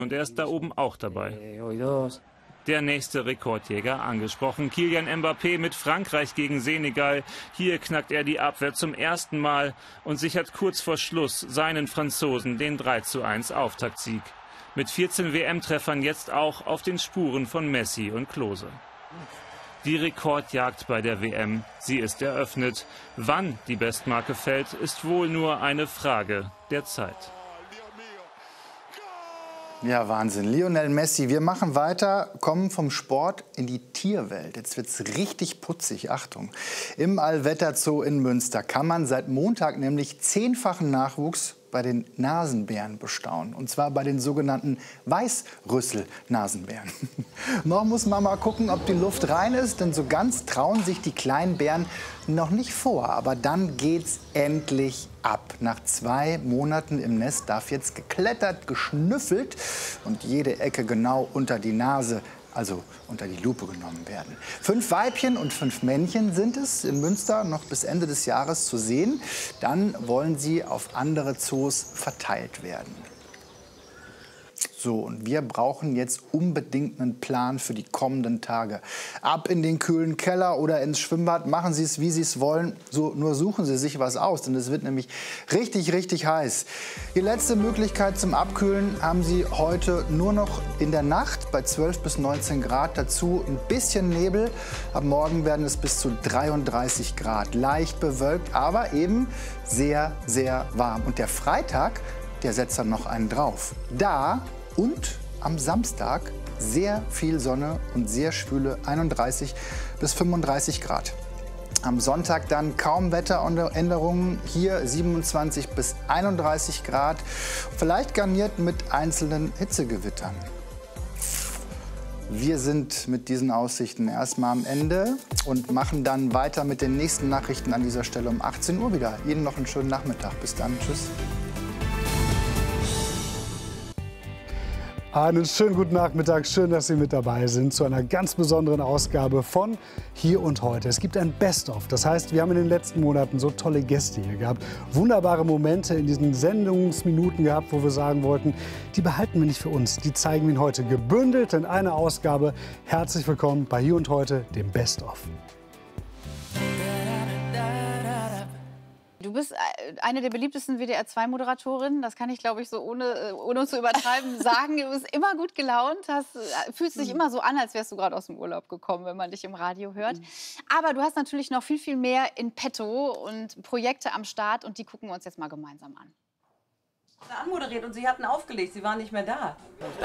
Und er ist da oben auch dabei. Der nächste Rekordjäger angesprochen. Kylian Mbappé mit Frankreich gegen Senegal. Hier knackt er die Abwehr zum ersten Mal und sichert kurz vor Schluss seinen Franzosen den 3:1 Auftaktsieg. Mit 14 WM-Treffern jetzt auch auf den Spuren von Messi und Klose. Die Rekordjagd bei der WM, sie ist eröffnet. Wann die Bestmarke fällt, ist wohl nur eine Frage der Zeit. Ja, Wahnsinn. Lionel Messi. Wir machen weiter, kommen vom Sport in die Tierwelt. Jetzt wird es richtig putzig. Achtung. Im Allwetterzoo in Münster kann man seit Montag nämlich 10-fachen Nachwuchs bei den Nasenbären bestaunen. Und zwar bei den sogenannten Weißrüssel-Nasenbären. Noch muss man mal gucken, ob die Luft rein ist, denn so ganz trauen sich die kleinen Bären noch nicht vor. Aber dann geht's endlich ab. Nach 2 Monaten im Nest darf jetzt geklettert, geschnüffelt und jede Ecke genau unter die Nase, also unter die Lupe genommen werden. 5 Weibchen und 5 Männchen sind es in Münster noch bis Ende des Jahres zu sehen. Dann wollen sie auf andere Zoos verteilt werden. So, und wir brauchen jetzt unbedingt einen Plan für die kommenden Tage. Ab in den kühlen Keller oder ins Schwimmbad, machen Sie es, wie Sie es wollen. So, nur suchen Sie sich was aus, denn es wird nämlich richtig, richtig heiß. Die letzte Möglichkeit zum Abkühlen haben Sie heute nur noch in der Nacht bei 12 bis 19 Grad. Dazu ein bisschen Nebel. Ab morgen werden es bis zu 33 Grad. Leicht bewölkt, aber eben sehr, sehr warm. Und der Freitag, der setzt dann noch einen drauf. Da und am Samstag sehr viel Sonne und sehr schwüle 31 bis 35 Grad. Am Sonntag dann kaum Wetteränderungen. Hier 27 bis 31 Grad. Vielleicht garniert mit einzelnen Hitzegewittern. Wir sind mit diesen Aussichten erstmal am Ende und machen dann weiter mit den nächsten Nachrichten an dieser Stelle um 18 Uhr wieder. Ihnen noch einen schönen Nachmittag. Bis dann. Tschüss. Einen schönen guten Nachmittag, schön, dass Sie mit dabei sind zu einer ganz besonderen Ausgabe von Hier und Heute. Es gibt ein Best-of, das heißt, wir haben in den letzten Monaten so tolle Gäste hier gehabt, wunderbare Momente in diesen Sendungsminuten gehabt, wo wir sagen wollten, die behalten wir nicht für uns, die zeigen wir Ihnen heute gebündelt in einer Ausgabe. Herzlich willkommen bei Hier und Heute, dem Best-of. Du bist eine der beliebtesten WDR2-Moderatorinnen. Das kann ich, glaube ich, so ohne zu übertreiben sagen. Du bist immer gut gelaunt, fühlst dich immer so an, als wärst du gerade aus dem Urlaub gekommen, wenn man dich im Radio hört. Aber du hast natürlich noch viel, viel mehr in petto und Projekte am Start. Und die gucken wir uns jetzt mal gemeinsam an. Anmoderiert und Sie hatten aufgelegt, Sie waren nicht mehr da.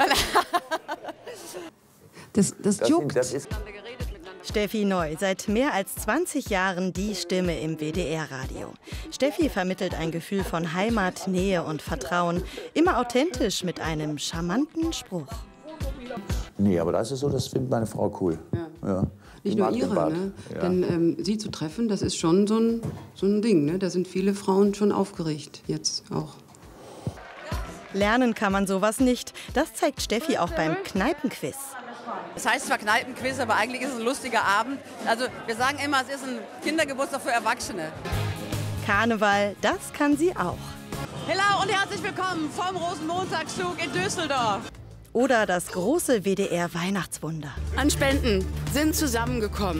Das juckt. Steffi Neu, seit mehr als 20 Jahren die Stimme im WDR-Radio. Steffi vermittelt ein Gefühl von Heimat, Nähe und Vertrauen, immer authentisch mit einem charmanten Spruch. Nee, aber das ist so, das findet meine Frau cool. Ja. Ja. Nicht nur ihre, ne? Ja. Denn sie zu treffen, das ist schon so ein Ding. Ne? Da sind viele Frauen schon aufgeregt, jetzt auch. Lernen kann man sowas nicht. Das zeigt Steffi auch beim Kneipenquiz. Es heißt zwar Kneipenquiz, aber eigentlich ist es ein lustiger Abend. Also wir sagen immer, es ist ein Kindergeburtstag für Erwachsene. Karneval, das kann sie auch. Hallo und herzlich willkommen vom Rosenmontagszug in Düsseldorf. Oder das große WDR-Weihnachtswunder. An Spenden sind zusammehamgekommen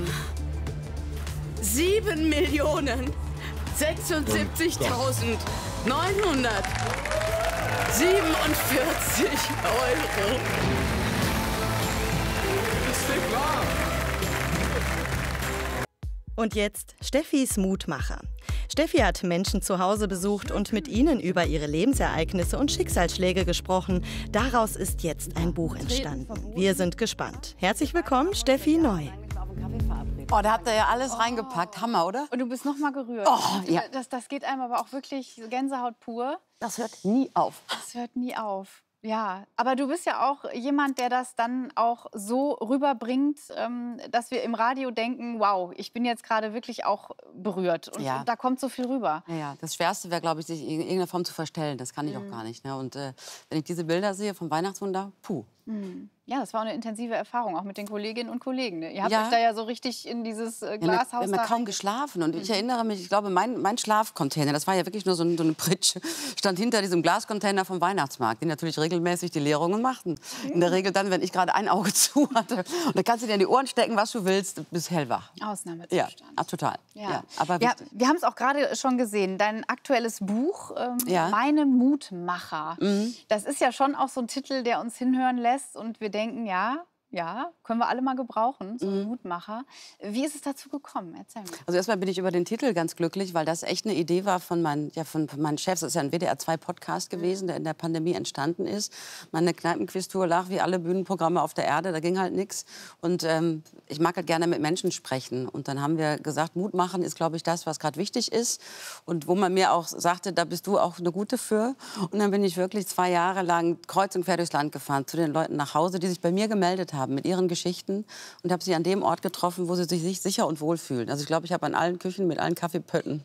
7.076.947 €. Und jetzt Steffis Mutmacher. Steffi hat Menschen zu Hause besucht und mit ihnen über ihre Lebensereignisse und Schicksalsschläge gesprochen. Daraus ist jetzt ein Buch entstanden. Wir sind gespannt. Herzlich willkommen, Steffi Neu. Oh, da habt ihr ja alles reingepackt. Hammer, oder? Und du bist noch mal gerührt. Oh, ja. Das geht einem aber auch wirklich Gänsehaut pur. Das hört nie auf. Das hört nie auf. Ja, aber du bist ja auch jemand, der das dann auch so rüberbringt, dass wir im Radio denken, wow, ich bin jetzt gerade wirklich auch berührt. Und da kommt so viel rüber. Ja, das Schwerste wäre, glaube ich, sich in irgendeiner Form zu verstellen. Das kann ich auch gar nicht. Ne? Und wenn ich diese Bilder sehe vom Weihnachtswunder, puh. Ja, das war eine intensive Erfahrung, auch mit den Kolleginnen und Kollegen. Ne? Ihr habt euch da ja so richtig in dieses Glashaus... Wir haben kaum geschlafen. Und ich erinnere mich, ich glaube, mein Schlafcontainer, das war ja wirklich nur so eine Pritsche, stand hinter diesem Glascontainer vom Weihnachtsmarkt, die natürlich regelmäßig die Leerungen machten. In der Regel dann, wenn ich gerade ein Auge zu hatte. Und dann kannst du dir in die Ohren stecken, was du willst, bis hellwach. Ausnahmezustand. Ja, total. Ja. Aber wir haben es auch gerade schon gesehen, dein aktuelles Buch, Meine Mutmacher. Das ist ja schon auch so ein Titel, der uns hinhören lässt und wir denken, ja, können wir alle mal gebrauchen, so einen Mutmacher. Wie ist es dazu gekommen? Erzähl mal. Also erstmal bin ich über den Titel ganz glücklich, weil das echt eine Idee war von meinen Chefs. Das ist ja ein WDR-2-Podcast gewesen, der in der Pandemie entstanden ist. Meine Kneipenquiztour lag wie alle Bühnenprogramme auf der Erde, da ging halt nichts. Und ich mag halt gerne mit Menschen sprechen. Und dann haben wir gesagt, Mut machen ist, glaube ich, das, was gerade wichtig ist. Und wo man mir auch sagte, da bist du auch eine Gute für. Und dann bin ich wirklich 2 Jahre lang kreuz und quer durchs Land gefahren, zu den Leuten nach Hause, die sich bei mir gemeldet haben mit ihren Geschichten und habe sie an dem Ort getroffen, wo sie sich sicher und wohl fühlen. Also ich glaube, ich habe an allen Küchen mit allen Kaffeepötten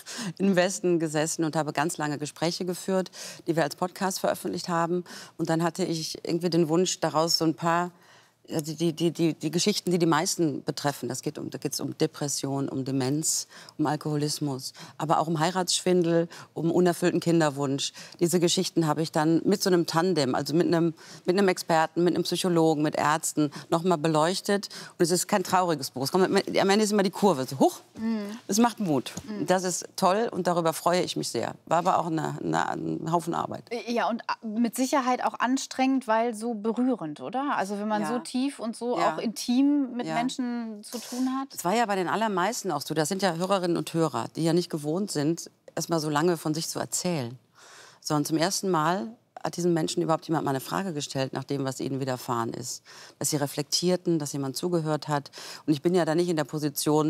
im Westen gesessen und habe ganz lange Gespräche geführt, die wir als Podcast veröffentlicht haben. Und dann hatte ich irgendwie den Wunsch, daraus so ein paar, also die Geschichten, die meisten betreffen. Da geht es um Depression, um Demenz, um Alkoholismus, aber auch um Heiratsschwindel, um unerfüllten Kinderwunsch. Diese Geschichten habe ich dann mit so einem Tandem, also mit einem Experten, mit einem Psychologen, mit Ärzten noch mal beleuchtet. Und es ist kein trauriges Buch. Am Ende ist immer die Kurve so hoch. Es macht Mut. Das ist toll und darüber freue ich mich sehr. War aber auch ein Haufen Arbeit. Ja, und mit Sicherheit auch anstrengend, weil so berührend, oder? Also wenn man so tief und so auch intim mit Menschen zu tun hat. Das war ja bei den allermeisten auch so. Das sind ja Hörerinnen und Hörer, die ja nicht gewohnt sind, erst mal so lange von sich zu erzählen. Sondern zum ersten Mal hat diesen Menschen überhaupt jemand mal eine Frage gestellt nach dem, was ihnen widerfahren ist. Dass sie reflektierten, dass jemand zugehört hat. Und ich bin ja da nicht in der Position,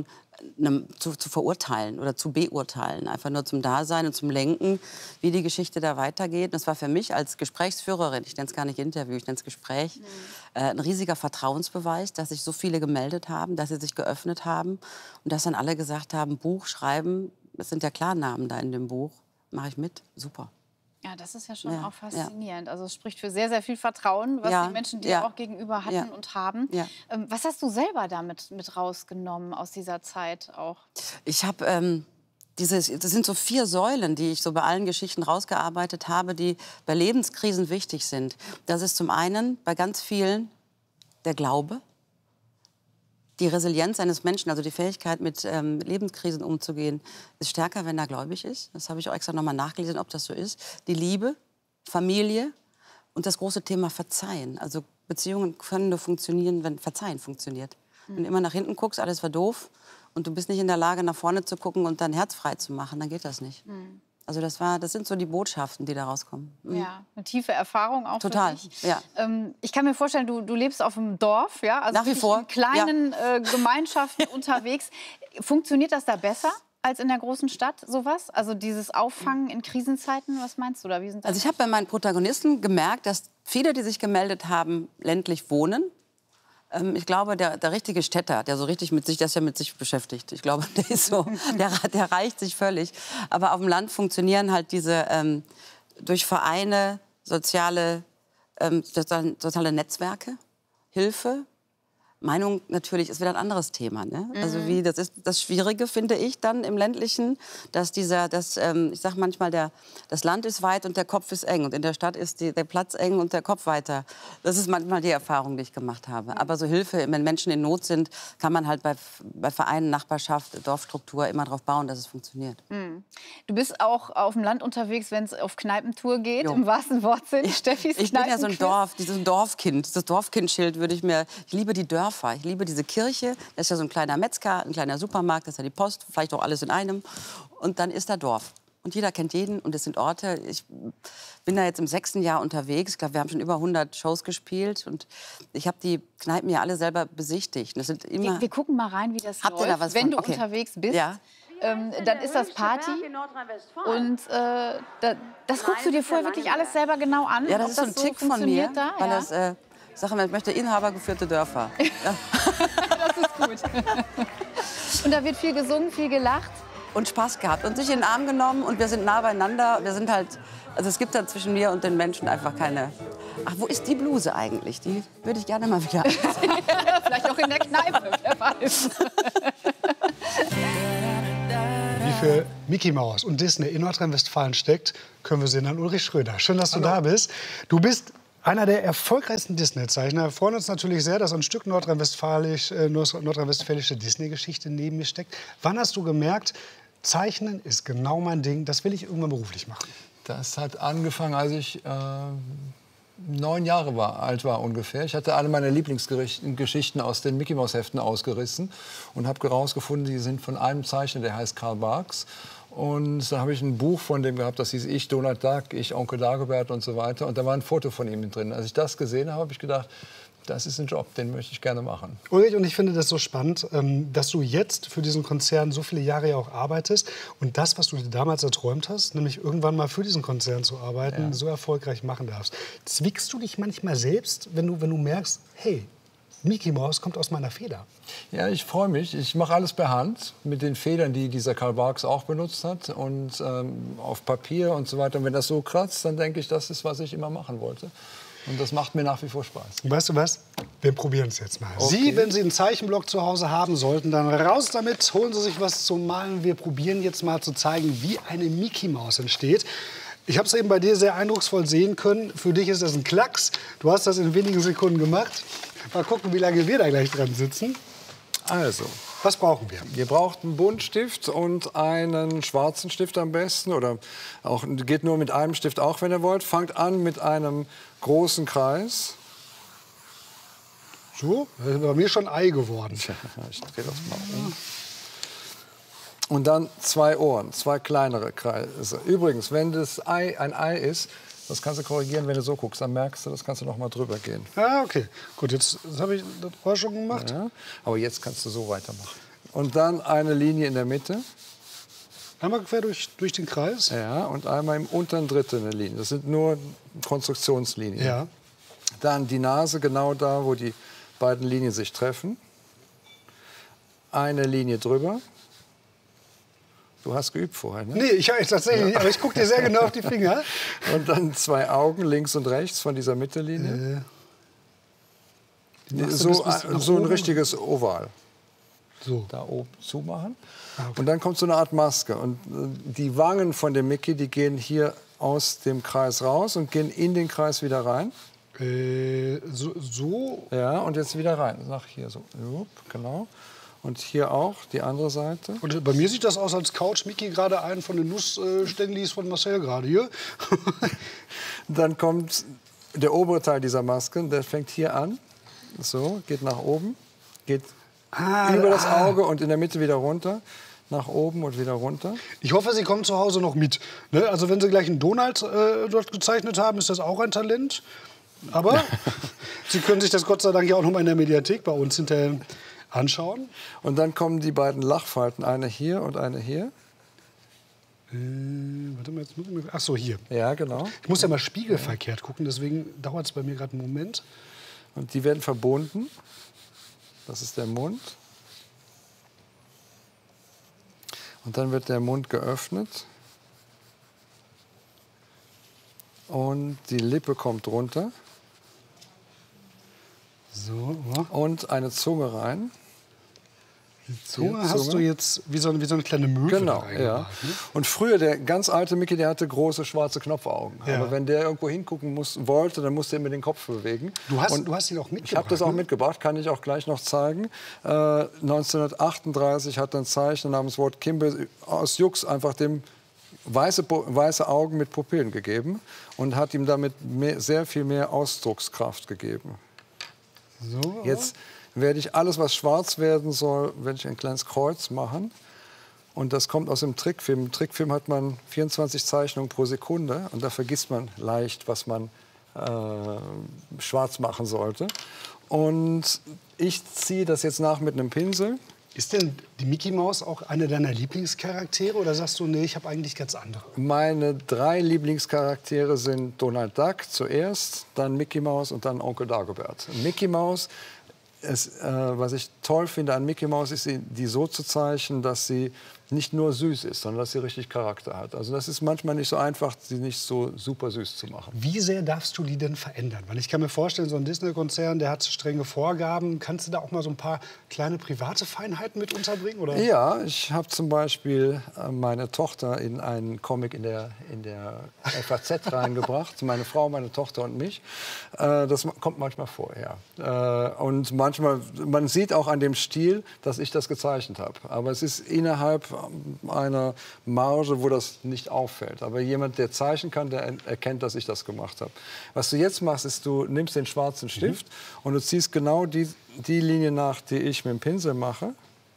zu verurteilen oder zu beurteilen. Einfach nur zum Dasein und zum Lenken, wie die Geschichte da weitergeht. Und das war für mich als Gesprächsführerin, ich nenne es gar nicht Interview, ich nenne es Gespräch, ein riesiger Vertrauensbeweis, dass sich so viele gemeldet haben, dass sie sich geöffnet haben und dass dann alle gesagt haben, Buch schreiben, das sind ja Klarnamen da in dem Buch, mache ich mit, super. Ja, das ist ja schon auch faszinierend. Also es spricht für sehr, sehr viel Vertrauen, was die Menschen dir auch gegenüber hatten und haben. Ja. Was hast du selber damit mit rausgenommen aus dieser Zeit auch? Ich habe das sind so 4 Säulen, die ich so bei allen Geschichten rausgearbeitet habe, die bei Lebenskrisen wichtig sind. Das ist zum einen bei ganz vielen der Glaube. Die Resilienz eines Menschen, also die Fähigkeit, mit Lebenskrisen umzugehen, ist stärker, wenn er gläubig ist. Das habe ich auch extra noch mal nachgelesen, ob das so ist. Die Liebe, Familie und das große Thema Verzeihen. Also Beziehungen können nur funktionieren, wenn Verzeihen funktioniert. Wenn du immer nach hinten guckst, alles war doof und du bist nicht in der Lage, nach vorne zu gucken und dein Herz frei zu machen, dann geht das nicht. Also das sind so die Botschaften, die da rauskommen. Ja, eine tiefe Erfahrung auch. Total, für dich. Ja. Ich kann mir vorstellen, du lebst auf dem Dorf, ja? Also nach wie vor. In kleinen Gemeinschaften unterwegs. Funktioniert das da besser als in der großen Stadt, sowas? Also dieses Auffangen in Krisenzeiten, was meinst du da? Wie sind das? Also ich habe bei meinen Protagonisten gemerkt, dass viele, die sich gemeldet haben, ländlich wohnen. Ich glaube, der richtige Städter, der so richtig mit sich beschäftigt, ich glaube, der ist so, der reicht sich völlig. Aber auf dem Land funktionieren halt diese durch Vereine, soziale Netzwerke, Hilfe. Meinung natürlich ist wieder ein anderes Thema. Ne? Also das ist das Schwierige, finde ich, dann im Ländlichen, dass ich sage manchmal, das Land ist weit und der Kopf ist eng und in der Stadt ist der Platz eng und der Kopf weiter. Das ist manchmal die Erfahrung, die ich gemacht habe. Aber so Hilfe, wenn Menschen in Not sind, kann man halt bei Vereinen, Nachbarschaft, Dorfstruktur immer darauf bauen, dass es funktioniert. Du bist auch auf dem Land unterwegs, wenn es auf Kneipentour geht, im wahrsten Wortsinn. Steffis Ich bin ja so ein Dorf, dieses Dorfkind. Dieses Dorfkindschild ich liebe die Dörfer. Ich liebe diese Kirche. Da ist ja so ein kleiner Metzger, ein kleiner Supermarkt, das ist ja die Post, vielleicht auch alles in einem. Und dann ist da Dorf. Und jeder kennt jeden und es sind Orte. Ich bin da jetzt im 6. Jahr unterwegs. Ich glaube, wir haben schon über 100 Shows gespielt. Und ich habe die Kneipen ja alle selber besichtigt. Das sind immer wir gucken mal rein, wie das läuft, wenn du unterwegs bist. Ja. Dann ist das Party und das guckst du dir vorher wirklich alles selber genau an. Ja, das ist so ein Tick von mir, da, weil das... Ich sage immer, ich möchte inhabergeführte Dörfer. Ja. Das ist gut. Und da wird viel gesungen, viel gelacht. Und Spaß gehabt und sich in den Arm genommen und wir sind nah beieinander. Wir sind halt, also es gibt da zwischen mir und den Menschen einfach keine ach, wo ist die Bluse eigentlich? Die würde ich gerne mal wieder anziehen. Vielleicht auch in der Kneipe, wer weiß. Wie viel Mickey Mouse und Disney in Nordrhein-Westfalen steckt, können wir sehen an Ulrich Schröder. Schön, dass du da bist. Du bist einer der erfolgreichsten Disney-Zeichner. Wir freuen uns natürlich sehr, dass ein Stück nordrhein-westfälische Disney-Geschichte neben mir steckt. Wann hast du gemerkt, Zeichnen ist genau mein Ding, das will ich irgendwann beruflich machen? Das hat angefangen, als ich 9 Jahre alt war ungefähr. Ich hatte alle meine Lieblingsgeschichten aus den Mickey-Maus-Heften ausgerissen und habe herausgefunden, die sind von einem Zeichner, der heißt Karl Barks. Und da habe ich ein Buch von dem gehabt, das hieß Ich, Donald Duck, Ich, Onkel Dagobert und so weiter. Und da war ein Foto von ihm drin. Als ich das gesehen habe, habe ich gedacht, das ist ein Job, den möchte ich gerne machen. Ulrich, und ich finde das so spannend, dass du jetzt für diesen Konzern so viele Jahre ja auch arbeitest und das, was du dir damals erträumt hast, nämlich irgendwann mal für diesen Konzern zu arbeiten, so erfolgreich machen darfst. Zwickst du dich manchmal selbst, wenn du merkst, hey, Mickey Mouse kommt aus meiner Feder? Ja, ich freue mich. Ich mache alles per Hand mit den Federn, die dieser Karl Barks auch benutzt hat und auf Papier und so weiter. Und wenn das so kratzt, dann denke ich, das ist, was ich immer machen wollte. Und das macht mir nach wie vor Spaß. Weißt du was? Wir probieren es jetzt mal. Okay. Sie, wenn Sie einen Zeichenblock zu Hause haben sollten, dann raus damit, holen Sie sich was zum Malen. Wir probieren jetzt mal zu zeigen, wie eine Mickey Maus entsteht. Ich habe es eben bei dir sehr eindrucksvoll sehen können. Für dich ist das ein Klacks. Du hast das in wenigen Sekunden gemacht. Mal gucken, wie lange wir da gleich dran sitzen. Also, was brauchen wir? Ihr braucht einen Buntstift und einen schwarzen Stift am besten. Oder auch, geht nur mit einem Stift auch, wenn ihr wollt. Fangt an mit einem großen Kreis. So, das ist bei mir schon Ei geworden. Tja, ich drehe das mal um. Und dann 2 Ohren, 2 kleinere Kreise. Übrigens, wenn das Ei ein Ei ist, das kannst du korrigieren, wenn du so guckst. Dann merkst du, das kannst du noch mal drüber gehen. Ja, okay. Gut, jetzt habe ich das vorher schon gemacht. Ja, aber jetzt kannst du so weitermachen. Und dann eine Linie in der Mitte. Einmal quer durch den Kreis? Ja, und einmal im unteren Drittel eine Linie. Das sind nur Konstruktionslinien. Ja. Dann die Nase genau da, wo die beiden Linien sich treffen. Eine Linie drüber. Du hast geübt vorher, ne? Nee, ich tatsächlich nicht, aber ich gucke dir sehr genau auf die Finger. Und dann 2 Augen links und rechts von dieser Mittellinie. So ein richtiges Oval. So. Da oben zumachen. Okay. Und dann kommt so eine Art Maske. Und die Wangen von dem Mickey, die gehen hier aus dem Kreis raus und gehen in den Kreis wieder rein. So? Ja, und jetzt wieder rein. Nach hier so. Genau. Und hier auch, die andere Seite. Und bei mir sieht das aus, als Couch Mickey gerade einen von den Nussstänglis von Marcel gerade hier. Dann kommt der obere Teil dieser Maske, der fängt hier an. So, geht nach oben, geht über das Auge und in der Mitte wieder runter. Nach oben und wieder runter. Ich hoffe, Sie kommen zu Hause noch mit. Ne? Also wenn Sie gleich einen Donald dort gezeichnet haben, ist das auch ein Talent. Aber Sie können sich das Gott sei Dank ja auch noch mal in der Mediathek bei uns hinterher anschauen. Und dann kommen die beiden Lachfalten, eine hier und eine hier. Warte mal, jetzt muss ich mal. Ach so, hier. Ja, genau. Ich muss ja mal spiegelverkehrt gucken, deswegen dauert es bei mir gerade einen Moment. Und die werden verbunden. Das ist der Mund. Und dann wird der Mund geöffnet. Und die Lippe kommt runter. So. Und eine Zunge rein. Die Zunge hast du jetzt wie so eine kleine Möwe. Genau, ja. Ne? Und früher, der ganz alte Mickey, der hatte große schwarze Knopfaugen. Ja. Aber wenn der irgendwo hingucken wollte, dann musste er immer den Kopf bewegen. Du hast ihn auch mitgebracht? Ich habe das auch mitgebracht, kann ich auch gleich noch zeigen. 1938 hat ein Zeichner namens Walt Kimball aus Jux einfach dem weiße Augen mit Pupillen gegeben und hat ihm damit sehr viel mehr Ausdruckskraft gegeben. So. Jetzt werde ich alles, was schwarz werden soll, werde ich ein kleines Kreuz machen. Und das kommt aus dem Trickfilm. Im Trickfilm hat man 24 Zeichnungen pro Sekunde. Und da vergisst man leicht, was man schwarz machen sollte. Und ich ziehe das jetzt nach mit einem Pinsel. Ist denn die Mickey Maus auch eine deiner Lieblingscharaktere? Oder sagst du, nee, ich habe eigentlich ganz andere? Meine 3 Lieblingscharaktere sind Donald Duck zuerst, dann Mickey Maus und dann Onkel Dagobert. Mickey Maus, was ich toll finde an Mickey Maus, ist, die so zu zeichnen, dass sie nicht nur süß ist, sondern dass sie richtig Charakter hat. Also das ist manchmal nicht so einfach, sie nicht so super süß zu machen. Wie sehr darfst du die denn verändern? Weil ich kann mir vorstellen, so ein Disney-Konzern, der hat strenge Vorgaben. Kannst du da auch mal so ein paar kleine private Feinheiten mit unterbringen? Oder? Ja, ich habe zum Beispiel meine Tochter in einen Comic in der FAZ reingebracht. Meine Frau, meine Tochter und mich. Das kommt manchmal vor, ja. Und manchmal, man sieht auch an dem Stil, dass ich das gezeichnet habe. Aber es ist innerhalb einer Marge, wo das nicht auffällt. Aber jemand, der zeichnen kann, der erkennt, dass ich das gemacht habe. Was du jetzt machst, ist, du nimmst den schwarzen Stift und du ziehst genau die Linie nach, die ich mit dem Pinsel mache.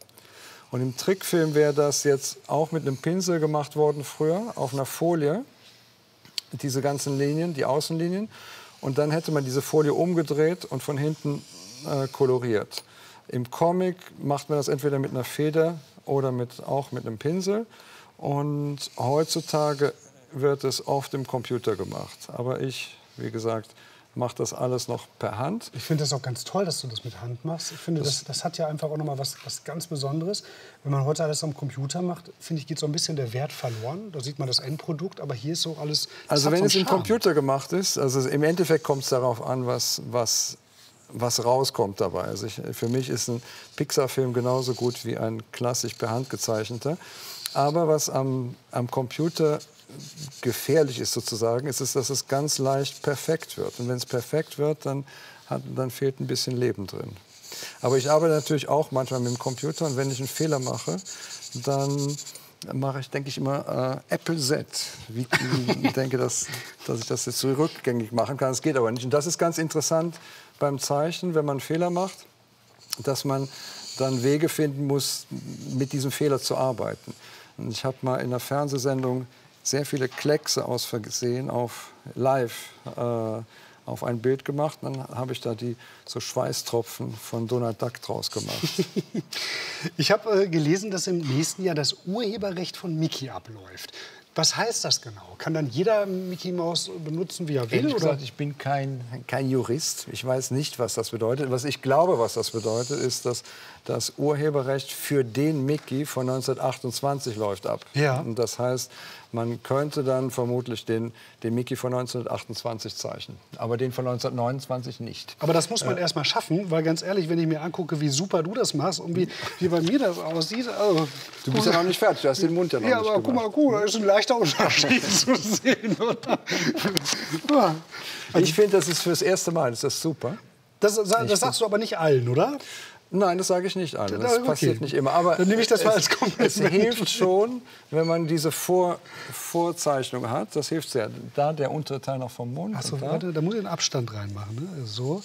Und im Trickfilm wäre das jetzt auch mit einem Pinsel gemacht worden früher, auf einer Folie. Diese ganzen Linien, die Außenlinien. Und dann hätte man diese Folie umgedreht und von hinten koloriert. Im Comic macht man das entweder mit einer Feder oder auch mit einem Pinsel. Und heutzutage wird es oft im Computer gemacht. Aber ich, wie gesagt, mache das alles noch per Hand. Ich finde das auch ganz toll, dass du das mit Hand machst. Ich finde, das hat ja einfach auch noch mal was ganz Besonderes. Wenn man heute alles am Computer macht, finde ich, geht so ein bisschen der Wert verloren. Da sieht man das Endprodukt, aber hier ist so alles... Also wenn es im Computer gemacht ist, also im Endeffekt kommt es darauf an, was rauskommt dabei. Also für mich ist ein Pixar-Film genauso gut wie ein klassisch per Hand gezeichneter. Aber was am Computer gefährlich ist sozusagen, ist es, dass es ganz leicht perfekt wird. Und wenn es perfekt wird, dann fehlt ein bisschen Leben drin. Aber ich arbeite natürlich auch manchmal mit dem Computer. Und wenn ich einen Fehler mache, dann denke ich immer Apple Z. Ich denke, dass ich das jetzt so rückgängig machen kann. Das geht aber nicht. Und das ist ganz interessant beim Zeichnen, wenn man einen Fehler macht, dass man dann Wege finden muss, mit diesem Fehler zu arbeiten. Und ich habe mal in einer Fernsehsendung sehr viele Kleckse aus Versehen live auf ein Bild gemacht. Dann habe ich da so Schweißtropfen von Donald Duck draus gemacht. Ich habe gelesen, dass im nächsten Jahr das Urheberrecht von Mickey abläuft. Was heißt das genau? Kann dann jeder Mickey Maus benutzen, wie er will? Ehrlich gesagt, ich bin kein Jurist. Ich weiß nicht, was das bedeutet. Was ich glaube, was das bedeutet, ist, dass das Urheberrecht für den Mickey von 1928 läuft ab. Ja. Und das heißt, man könnte dann vermutlich den Mickey von 1928 zeichnen, aber den von 1929 nicht. Aber das muss man erst mal schaffen, weil ganz ehrlich, wenn ich mir angucke, wie super du das machst und wie bei mir das aussieht. Also, du bist ja noch nicht fertig, du hast den Mund ja noch nicht gemacht. Ja, aber guck mal, da ist ein leichter Unterschied zu sehen, oder? Ja. Also, ich finde, das ist fürs erste Mal, ist das super. Das sagst du aber nicht allen, oder? Nein, das sage ich nicht allen. Das passiert nicht immer. Aber dann nehme ich das mal als Kompliment. Es hilft schon, wenn man diese Vorzeichnung hat. Das hilft sehr. Da der untere Teil noch vom Mund. Achso, warte, da muss ich einen Abstand reinmachen. Ne? So.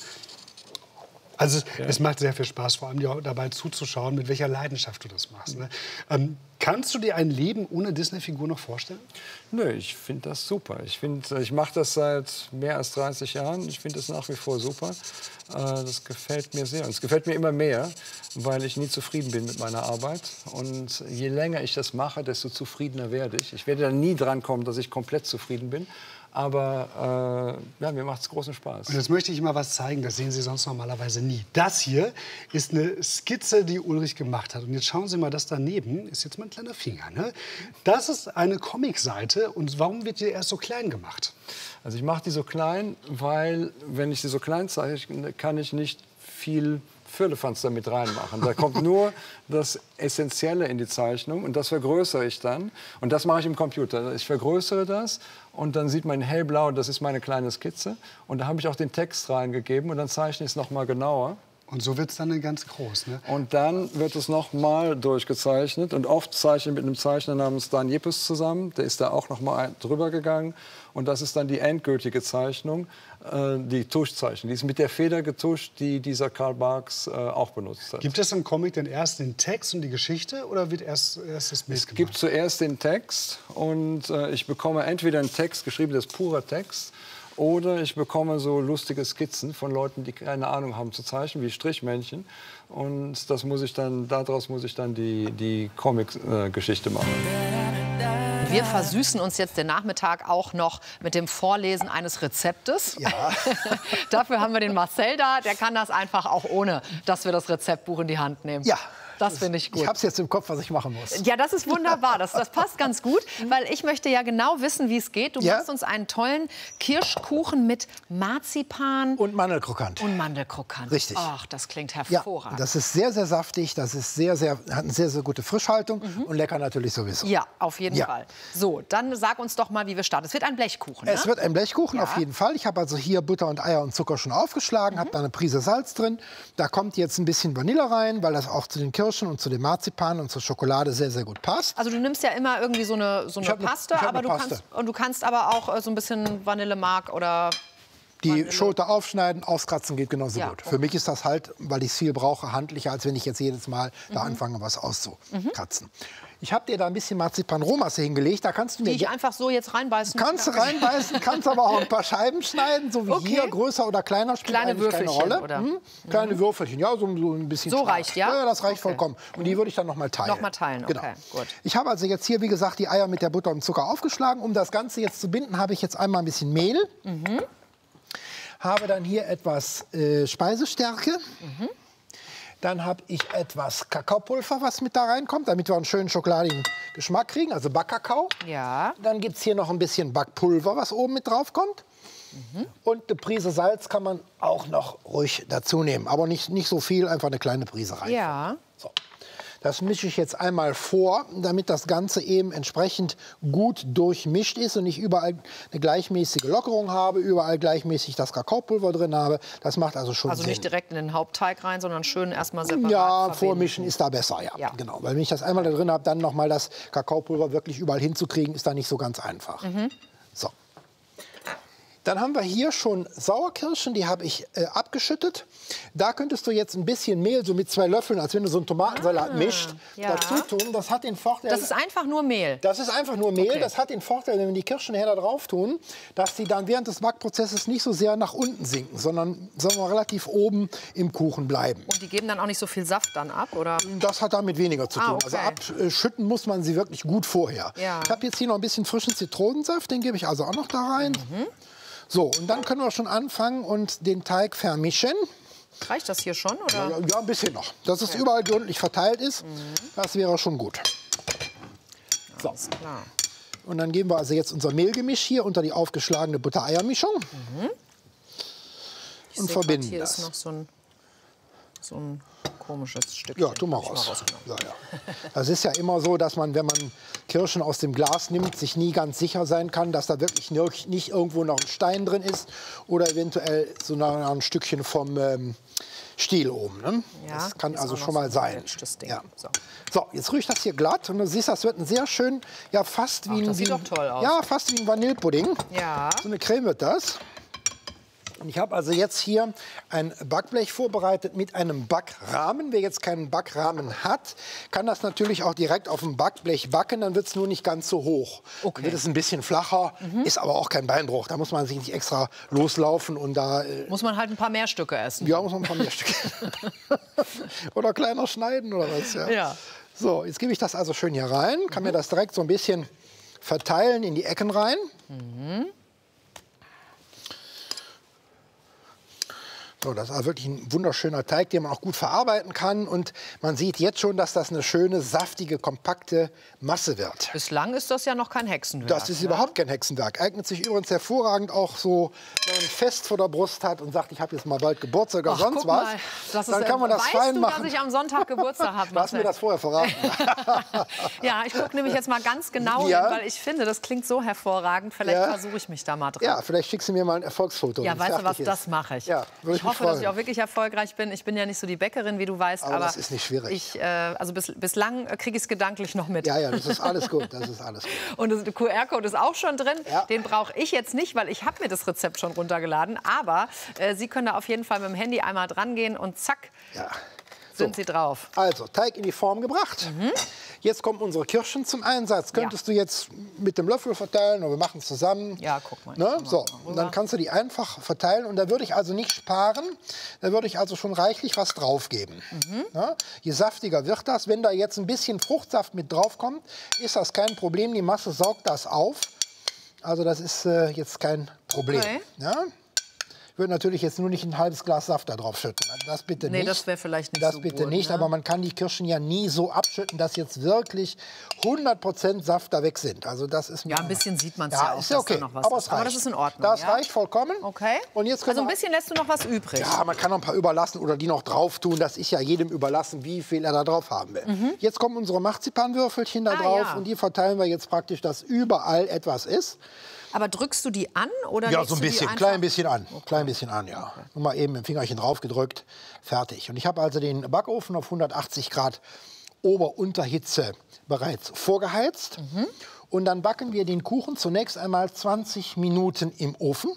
Also es macht sehr viel Spaß, vor allem dir dabei zuzuschauen, mit welcher Leidenschaft du das machst. Ne? Kannst du dir ein Leben ohne Disney-Figur noch vorstellen? Nö, ich finde das super. Ich mache das seit mehr als 30 Jahren. Ich finde das nach wie vor super. Das gefällt mir sehr. Und es gefällt mir immer mehr, weil ich nie zufrieden bin mit meiner Arbeit. Und je länger ich das mache, desto zufriedener werde ich. Ich werde da nie dran kommen, dass ich komplett zufrieden bin. Aber ja, mir macht es großen Spaß. Und jetzt möchte ich mal was zeigen, das sehen Sie sonst normalerweise nie. Das hier ist eine Skizze, die Ulrich gemacht hat. Und jetzt schauen Sie mal, das daneben ist jetzt mein kleiner Finger. Ne? Das ist eine Comicseite. Und warum wird die erst so klein gemacht? Also ich mache die so klein, weil, wenn ich sie so klein zeichne, kann ich nicht viel Firlefanz damit reinmachen. Da kommt nur das Essentielle in die Zeichnung und das vergrößere ich dann. Und das mache ich im Computer. Ich vergrößere das und dann sieht man in hellblau, das ist meine kleine Skizze. Und da habe ich auch den Text reingegeben und dann zeichne ich es noch mal genauer. Und so wird es dann ganz groß, ne? Und dann wird es noch mal durchgezeichnet. Und oft zeichne ich mit einem Zeichner namens Dan Jippes zusammen. Der ist da auch noch mal drüber gegangen. Und das ist dann die endgültige Zeichnung, die Tuschzeichnung. Die ist mit der Feder getuscht, die dieser Karl Barks auch benutzt hat. Gibt es im Comic denn erst den Text und die Geschichte oder wird erst das Bild gemacht? Es gibt zuerst den Text und ich bekomme entweder einen Text geschrieben, das ist purer Text, oder ich bekomme so lustige Skizzen von Leuten, die keine Ahnung haben zu zeichnen, wie Strichmännchen. Und daraus muss ich dann die Comic-Geschichte machen. Wir versüßen uns jetzt den Nachmittag auch noch mit dem Vorlesen eines Rezeptes. Ja. Dafür haben wir den Marcel da. Der kann das einfach auch ohne, dass wir das Rezeptbuch in die Hand nehmen. Ja, Das finde ich gut. Ich habe es jetzt im Kopf, was ich machen muss. Ja, das ist wunderbar. Das passt ganz gut, weil ich möchte ja genau wissen, wie es geht. Du machst uns einen tollen Kirschkuchen mit Marzipan. Und Mandelkrokant. Und Mandelkrokant. Richtig. Ach, das klingt hervorragend. Ja, das ist sehr, sehr saftig. Das ist hat eine sehr, sehr gute Frischhaltung. Und lecker natürlich sowieso. Ja, auf jeden Fall. So, dann sag uns doch mal, wie wir starten. Es wird ein Blechkuchen, ne? Es wird ein Blechkuchen, auf jeden Fall. Ich habe also hier Butter und Eier und Zucker schon aufgeschlagen, habe da eine Prise Salz drin. Da kommt jetzt ein bisschen Vanille rein, weil das auch zu den Kirschen und zu dem Marzipan und zur Schokolade sehr, sehr gut passt. Also du nimmst ja immer irgendwie so eine Paste, aber du kannst aber auch so ein bisschen Vanillemark oder... Die Schote aufschneiden, auskratzen geht genauso gut. Für mich ist das halt, weil ich es viel brauche, handlicher, als wenn ich jetzt jedes Mal da anfange, was auszukratzen. Ich habe dir da ein bisschen Marzipan-Rohmasse hingelegt. Da kannst du mir die ich einfach so jetzt reinbeißen kannst du reinbeißen, kannst aber auch ein paar Scheiben schneiden, so wie hier, größer oder kleiner, spielt kleine eigentlich keine Rolle. Oder? Kleine Würfelchen, ja, so ein bisschen. So reicht, ja? Ja, das reicht vollkommen. Und die würde ich dann noch mal teilen. Noch mal teilen, okay, genau. Gut. Ich habe also jetzt hier, wie gesagt, die Eier mit der Butter und Zucker aufgeschlagen. Um das Ganze jetzt zu binden, habe ich jetzt einmal ein bisschen Mehl. Habe dann hier etwas Speisestärke. Dann habe ich etwas Kakaopulver, was mit da reinkommt, damit wir einen schönen schokoladigen Geschmack kriegen, also Backkakao. Ja. Dann gibt es hier noch ein bisschen Backpulver, was oben mit drauf kommt. Und eine Prise Salz kann man auch noch ruhig dazu nehmen. Aber nicht so viel, einfach eine kleine Prise rein. Ja. So. Das mische ich jetzt einmal vor, damit das Ganze eben entsprechend gut durchmischt ist und ich überall eine gleichmäßige Lockerung habe, überall gleichmäßig das Kakaopulver drin habe. Das macht also schon Sinn. Also nicht direkt in den Hauptteig rein, sondern schön erstmal separat verbinden. Vormischen ist da besser, ja. Genau. Weil wenn ich das einmal da drin habe, dann noch mal das Kakaopulver wirklich überall hinzukriegen, ist da nicht so ganz einfach. So. Dann haben wir hier schon Sauerkirschen, die habe ich abgeschüttet. Da könntest du jetzt ein bisschen Mehl, so mit 2 Löffeln, als wenn du so einen Tomatensalat mischt, dazu tun. Das hat den Vorteil... Das ist einfach nur Mehl? Das ist einfach nur Mehl. Okay. Das hat den Vorteil, wenn wir die Kirschen nachher da drauf tun, dass die dann während des Backprozesses nicht so sehr nach unten sinken, sondern sagen wir, relativ oben im Kuchen bleiben. Und die geben dann auch nicht so viel Saft dann ab, oder? Das hat damit weniger zu tun. Okay. Also abschütten muss man sie wirklich gut vorher. Ja. Ich habe jetzt hier noch ein bisschen frischen Zitronensaft, den gebe ich also auch noch da rein. So, und dann können wir schon anfangen und den Teig vermischen. Reicht das hier schon, oder? Ja, ein bisschen noch. Dass es überall gründlich verteilt ist, das wäre schon gut. So. Alles klar. Und dann geben wir also jetzt unser Mehlgemisch hier unter die aufgeschlagene Butter-Eier-Mischung. Und verbinden hier das. Ist noch so ein komisches Stück. Ja, tu mal raus. Ja. Das ist ja immer so, dass man, wenn man Kirschen aus dem Glas nimmt, sich nie ganz sicher sein kann, dass da wirklich nicht irgendwo noch ein Stein drin ist oder eventuell so ein Stückchen vom Stiel oben. Ne? Ja, das kann also schon mal sein. Ja. So, jetzt rühre ich das hier glatt und du siehst, das wird ein sehr schön, ja fast wie das sieht doch toll aus. Ja, fast wie ein Vanillepudding. Ja. So eine Creme wird das. Und ich habe also jetzt hier ein Backblech vorbereitet mit einem Backrahmen. Wer jetzt keinen Backrahmen hat, kann das natürlich auch direkt auf dem Backblech backen. Dann wird es nur nicht ganz so hoch. Okay. Dann wird es ein bisschen flacher, ist aber auch kein Beinbruch. Da muss man sich nicht extra loslaufen und da... muss man halt ein paar mehr Stücke essen. Ja, muss man ein paar mehr Stücke. Oder kleiner schneiden oder was. Ja. So, jetzt gebe ich das also schön hier rein. Kann mir das direkt so ein bisschen verteilen in die Ecken rein. So, das ist also wirklich ein wunderschöner Teig, den man auch gut verarbeiten kann. Und man sieht jetzt schon, dass das eine schöne, saftige, kompakte Masse wird. Bislang ist das ja noch kein Hexenwerk. Das ist überhaupt kein Hexenwerk. Eignet sich übrigens hervorragend auch so, wenn man ein Fest vor der Brust hat und sagt, ich habe jetzt mal bald Geburtstag oder sonst was. Dann kann man das fein machen. Weißt du, dass ich am Sonntag Geburtstag habe? Du hast mir das vorher verraten. Ja, ich gucke nämlich jetzt mal ganz genau hin, weil ich finde, das klingt so hervorragend. Vielleicht versuche ich mich da mal dran. Ja, vielleicht schickst du mir mal ein Erfolgsfoto. Ja, weißt du was, das mache ich. Ja, ich hoffe, dass ich auch wirklich erfolgreich bin. Ich bin ja nicht so die Bäckerin, wie du weißt. Aber das ist nicht schwierig. Also bislang kriege ich es gedanklich noch mit. Ja, das ist alles gut. Das ist alles gut. Und der QR-Code ist auch schon drin. Ja. Den brauche ich jetzt nicht, weil ich habe mir das Rezept schon runtergeladen. Aber Sie können da auf jeden Fall mit dem Handy einmal dran gehen und zack. Ja. Sind Sie drauf. Also, Teig in die Form gebracht. Jetzt kommen unsere Kirschen zum Einsatz. Könntest du jetzt mit dem Löffel verteilen oder wir machen es zusammen. Ja, guck mal. Ne? So, und dann kannst du die einfach verteilen. Und da würde ich also nicht sparen. Da würde ich also schon reichlich was draufgeben. Ja? Je saftiger wird das. Wenn da jetzt ein bisschen Fruchtsaft mit drauf kommt, ist das kein Problem. Die Masse saugt das auf. Also das ist jetzt kein Problem. Okay. Ja? Ich würde natürlich jetzt nur nicht ein halbes Glas Saft da drauf schütten. Das bitte nicht. Nee, das wäre vielleicht nicht das so bitte gut, nicht, ne? aber man kann die Kirschen ja nie so abschütten, dass jetzt wirklich 100% Saft da weg sind. Also das ist ja, ein bisschen sieht man es ja auch, ist ja okay. dass da noch was aber ist. Aber das ist in Ordnung. Das ja? reicht vollkommen. Okay. Und jetzt also ein bisschen lässt du noch was übrig. Ja, man kann noch ein paar überlassen oder die noch drauf tun. Das ist ja jedem überlassen, wie viel er da drauf haben will. Jetzt kommen unsere Marzipanwürfelchen da drauf ja. und die verteilen wir jetzt praktisch, dass überall etwas ist. Aber drückst du die an oder ja, so ein bisschen, klein bisschen an. Okay. Klein bisschen an, ja. Okay. Nur mal eben mit dem Fingerchen drauf gedrückt, fertig. Und ich habe also den Backofen auf 180 Grad Ober-Unterhitze bereits vorgeheizt. Und dann backen wir den Kuchen zunächst einmal 20 Minuten im Ofen.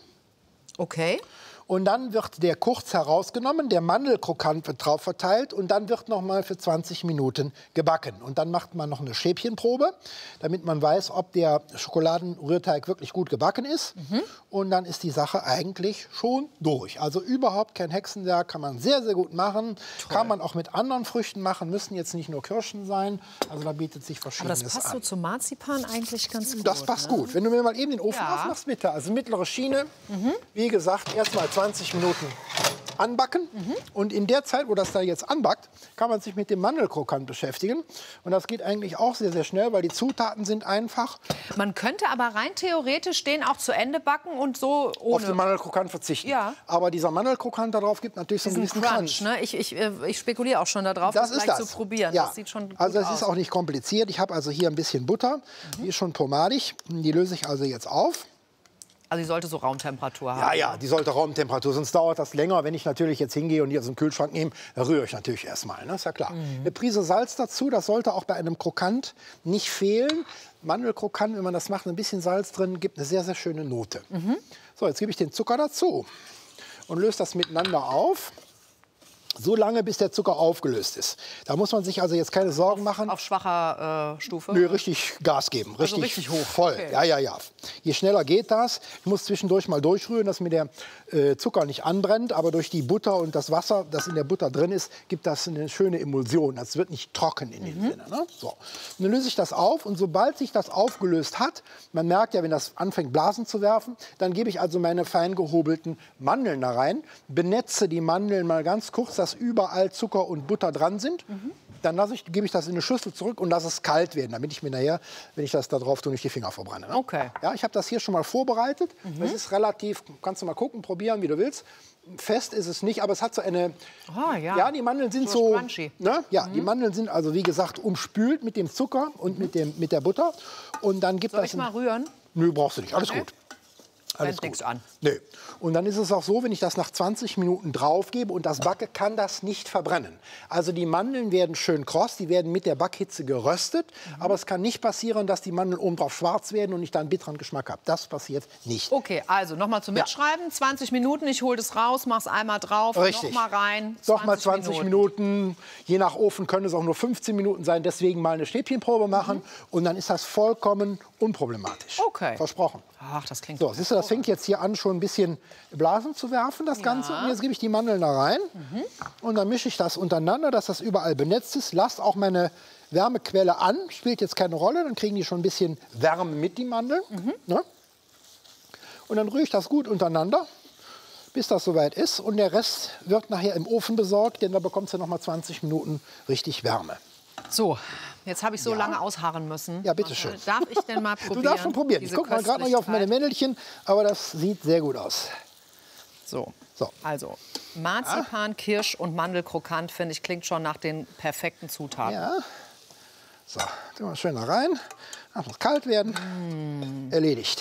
Okay. Und dann wird der kurz herausgenommen, der Mandelkrokant wird drauf verteilt und dann wird noch mal für 20 Minuten gebacken. Und dann macht man noch eine Schäbchenprobe, damit man weiß, ob der Schokoladenrührteig wirklich gut gebacken ist. Und dann ist die Sache eigentlich schon durch. Also überhaupt kein Hexenwerk, kann man sehr, sehr gut machen. Toll. Kann man auch mit anderen Früchten machen, müssen jetzt nicht nur Kirschen sein. Also da bietet sich Verschiedenes an. Aber das passt so zum Marzipan eigentlich ganz gut. Das passt gut. Wenn du mir mal eben den Ofen aufmachst, bitte. Also mittlere Schiene. Wie gesagt, erstmal 20 Minuten anbacken. Und in der Zeit, wo das da jetzt anbackt, kann man sich mit dem Mandelkrokant beschäftigen. Und das geht eigentlich auch sehr, sehr schnell, weil die Zutaten sind einfach. Man könnte aber rein theoretisch den auch zu Ende backen und so ohne... Auf den Mandelkrokant verzichten. Ja. Aber dieser Mandelkrokant darauf gibt natürlich so einen gewissen Crunch. Ne? Ich spekuliere auch schon darauf, das gleich zu probieren. Ja. Das sieht schon gut also es aus. ist auch nicht kompliziert. Ich habe also hier ein bisschen Butter. Die ist schon pomadig. Die löse ich also jetzt auf. Also die sollte so Raumtemperatur haben. Ja, ja, die sollte Raumtemperatur, sonst dauert das länger. Wenn ich natürlich jetzt hingehe und die aus dem Kühlschrank nehme, dann rühre ich natürlich erstmal, ne? Ist ja klar. Eine Prise Salz dazu, das sollte auch bei einem Krokant nicht fehlen. Mandelkrokant, wenn man das macht, ein bisschen Salz drin, gibt eine sehr, sehr schöne Note. So, jetzt gebe ich den Zucker dazu und löse das miteinander auf. So lange, bis der Zucker aufgelöst ist. Da muss man sich also jetzt keine Sorgen machen. Auf schwacher Stufe? Nö, richtig Gas geben. Richtig, also richtig hoch. Voll. Okay. Ja, ja, ja. Je schneller geht das. Ich muss zwischendurch mal durchrühren, dass mir der Zucker nicht anbrennt. Aber durch die Butter und das Wasser, das in der Butter drin ist, gibt das eine schöne Emulsion. Das wird nicht trocken in dem Sinne. Ne? So. Und dann löse ich das auf. Und sobald sich das aufgelöst hat, man merkt ja, wenn das anfängt Blasen zu werfen, dann gebe ich also meine fein gehobelten Mandeln da rein. Benetze die Mandeln mal ganz kurz, dass überall Zucker und Butter dran sind. Dann gebe ich das in eine Schüssel zurück und lasse es kalt werden, damit ich mir nachher, wenn ich das da drauf tue, nicht die Finger verbrenne. Ne? Okay. Ja, ich habe das hier schon mal vorbereitet. Das ist relativ, kannst du mal gucken, probieren, wie du willst. Fest ist es nicht, aber es hat so eine... Ja, die Mandeln sind so... Ne? Ja, die Mandeln sind also, wie gesagt, umspült mit dem Zucker und mit der Butter. Und dann gibt Soll das... ich mal rühren? Nö, brauchst du nicht. Alles gut. Alles nichts an. Nö. Und dann ist es auch so, wenn ich das nach 20 Minuten draufgebe und das backe, kann das nicht verbrennen. Also die Mandeln werden schön kross, die werden mit der Backhitze geröstet. Aber es kann nicht passieren, dass die Mandeln oben drauf schwarz werden und ich dann einen bitteren Geschmack habe. Das passiert nicht. Okay, also nochmal zum Mitschreiben. 20 Minuten, ich hole das raus, mach's einmal drauf, richtig. Noch mal rein. Doch mal 20 Minuten. Je nach Ofen können es auch nur 15 Minuten sein. Deswegen mal eine Stäbchenprobe machen. Und dann ist das vollkommen unproblematisch. Okay. Versprochen. Ach, das klingt so. Siehst du, das fängt jetzt hier an, schon ein bisschen Blasen zu werfen, das Ganze. Und jetzt gebe ich die Mandeln da rein. Und dann mische ich das untereinander, dass das überall benetzt ist. Lass auch meine Wärmequelle an. Spielt jetzt keine Rolle. Dann kriegen die schon ein bisschen Wärme mit, die Mandeln. Ne? Und dann rühre ich das gut untereinander, bis das soweit ist. Und der Rest wird nachher im Ofen besorgt, denn da bekommst du noch mal 20 Minuten richtig Wärme. So, jetzt habe ich so lange ausharren müssen. Ja, bitteschön. Darf ich denn mal probieren? Du darfst schon probieren. Ich gucke mal gerade noch hier auf meine Männelchen, aber das sieht sehr gut aus. So. Also Marzipan, Kirsch und Mandelkrokant, finde ich, klingt schon nach den perfekten Zutaten. Ja. So, tun wir schön da rein. Lass es kalt werden. Erledigt.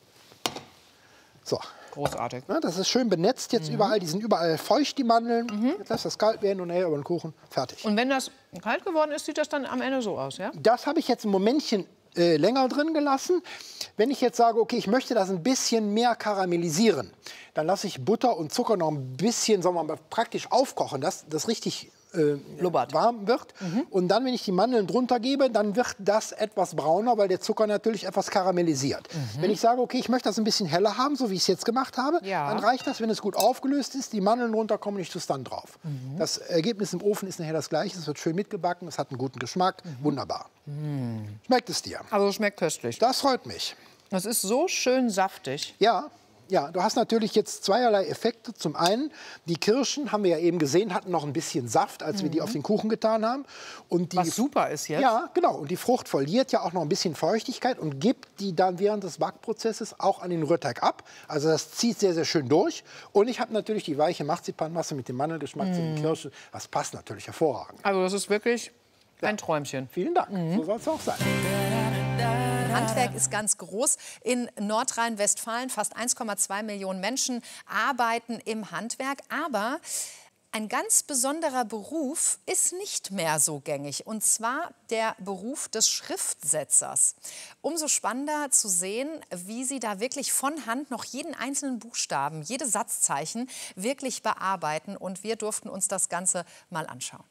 So. Großartig. Ja, das ist schön benetzt jetzt überall. Die sind überall feucht, die Mandeln. Jetzt lass das kalt werden und nachher über den Kuchen. Fertig. Und wenn das kalt geworden ist, sieht das dann am Ende so aus, ja? Das habe ich jetzt ein Momentchen länger drin gelassen. Wenn ich jetzt sage, okay, ich möchte das ein bisschen mehr karamellisieren, dann lasse ich Butter und Zucker noch ein bisschen, sagen wir mal, praktisch aufkochen, dass das richtig warm wird. Und dann, wenn ich die Mandeln drunter gebe, dann wird das etwas brauner, weil der Zucker natürlich etwas karamellisiert. Wenn ich sage, okay, ich möchte das ein bisschen heller haben, so wie ich es jetzt gemacht habe, dann reicht das, wenn es gut aufgelöst ist, die Mandeln runterkommen und ich tue es dann drauf. Das Ergebnis im Ofen ist nachher das gleiche. Es wird schön mitgebacken, es hat einen guten Geschmack. Wunderbar. Schmeckt es dir? Also schmeckt köstlich. Das freut mich. Das ist so schön saftig. Ja. Ja, du hast natürlich jetzt zweierlei Effekte. Zum einen, die Kirschen, haben wir ja eben gesehen, hatten noch ein bisschen Saft, als wir die auf den Kuchen getan haben. Und was super ist jetzt. Ja, genau. Und die Frucht verliert ja auch noch ein bisschen Feuchtigkeit und gibt die dann während des Backprozesses auch an den Rührteig ab. Also das zieht sehr, sehr schön durch. Und ich habe natürlich die weiche Marzipanmasse mit dem Mandelgeschmack zu den Kirschen. Das passt natürlich hervorragend. Also das ist wirklich ein Träumchen. Vielen Dank. So soll es auch sein. Handwerk ist ganz groß. In Nordrhein-Westfalen fast 1,2 Millionen Menschen arbeiten im Handwerk. Aber ein ganz besonderer Beruf ist nicht mehr so gängig. Und zwar der Beruf des Schriftsetzers. Umso spannender zu sehen, wie sie da wirklich von Hand noch jeden einzelnen Buchstaben, jede Satzzeichen wirklich bearbeiten. Und wir durften uns das Ganze mal anschauen.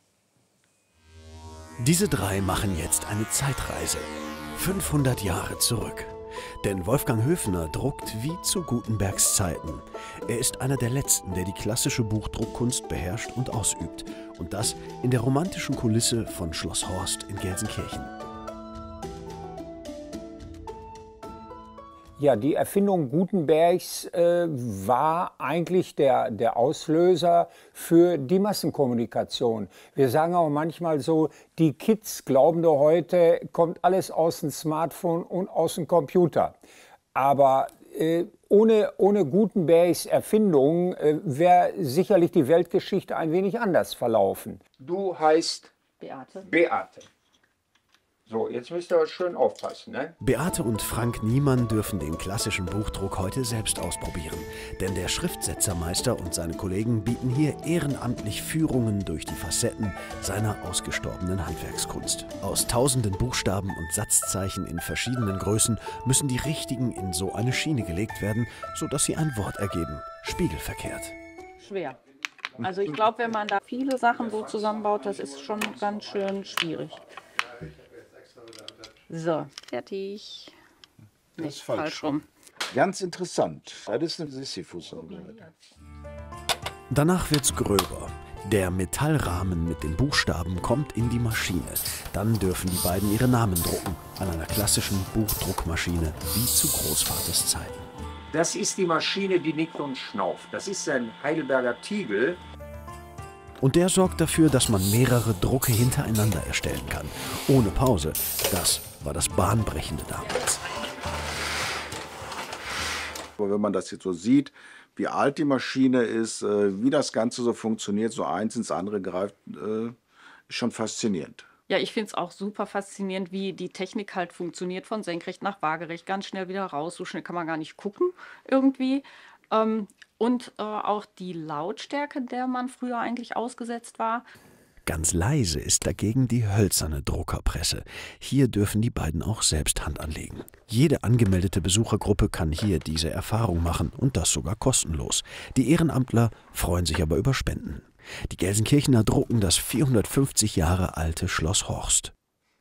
Diese drei machen jetzt eine Zeitreise. 500 Jahre zurück. Denn Wolfgang Höfner druckt wie zu Gutenbergs Zeiten. Er ist einer der Letzten, der die klassische Buchdruckkunst beherrscht und ausübt. Und das in der romantischen Kulisse von Schloss Horst in Gelsenkirchen. Ja, die Erfindung Gutenbergs war eigentlich der Auslöser für die Massenkommunikation. Wir sagen auch manchmal so, die Kids glauben doch heute, kommt alles aus dem Smartphone und aus dem Computer. Aber ohne Gutenbergs Erfindung wäre sicherlich die Weltgeschichte ein wenig anders verlaufen. Du heißt Beate. Beate. So, jetzt müsst ihr aber schön aufpassen, ne? Beate und Frank Niemann dürfen den klassischen Buchdruck heute selbst ausprobieren. Denn der Schriftsetzermeister und seine Kollegen bieten hier ehrenamtlich Führungen durch die Facetten seiner ausgestorbenen Handwerkskunst. Aus tausenden Buchstaben und Satzzeichen in verschiedenen Größen müssen die richtigen in so eine Schiene gelegt werden, sodass sie ein Wort ergeben. Spiegelverkehrt. Schwer. Also ich glaube, wenn man da viele Sachen so zusammenbaut, das ist schon ganz schön schwierig. So, fertig. Das ist falsch rum. Ganz interessant. Das ist eine Sisyphus-Arbeit. Danach wird's gröber. Der Metallrahmen mit den Buchstaben kommt in die Maschine. Dann dürfen die beiden ihre Namen drucken. An einer klassischen Buchdruckmaschine, wie zu Großvaters Zeiten. Das ist die Maschine, die nickt und schnauft. Das ist ein Heidelberger Tiegel. Und der sorgt dafür, dass man mehrere Drucke hintereinander erstellen kann. Ohne Pause. Das war das Bahnbrechende damals. Aber wenn man das jetzt so sieht, wie alt die Maschine ist, wie das Ganze so funktioniert, so eins ins andere greift, ist schon faszinierend. Ja, ich finde es auch super faszinierend, wie die Technik halt funktioniert, von senkrecht nach waagerecht, ganz schnell wieder raus. So schnell kann man gar nicht gucken irgendwie. Und auch die Lautstärke, der man früher eigentlich ausgesetzt war. Ganz leise ist dagegen die hölzerne Druckerpresse. Hier dürfen die beiden auch selbst Hand anlegen. Jede angemeldete Besuchergruppe kann hier diese Erfahrung machen und das sogar kostenlos. Die Ehrenamtler freuen sich aber über Spenden. Die Gelsenkirchener drucken das 450 Jahre alte Schloss Horst.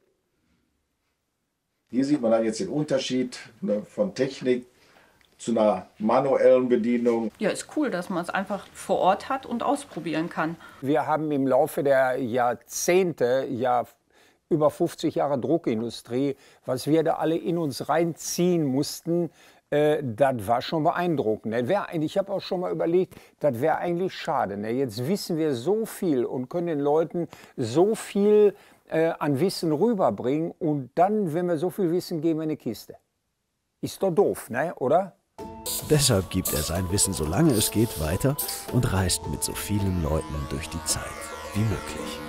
Hier sieht man dann jetzt den Unterschied von Technik zu einer manuellen Bedienung. Ja, ist cool, dass man es einfach vor Ort hat und ausprobieren kann. Wir haben im Laufe der Jahrzehnte, über 50 Jahre Druckindustrie, was wir da alle in uns reinziehen mussten, das war schon beeindruckend. Ich habe auch schon mal überlegt, das wäre eigentlich schade. Jetzt wissen wir so viel und können den Leuten so viel an Wissen rüberbringen. Und dann, wenn wir so viel wissen, geben wir eine Kiste. Ist doch doof, ne? Oder? Deshalb gibt er sein Wissen, solange es geht, weiter und reist mit so vielen Leuten durch die Zeit wie möglich.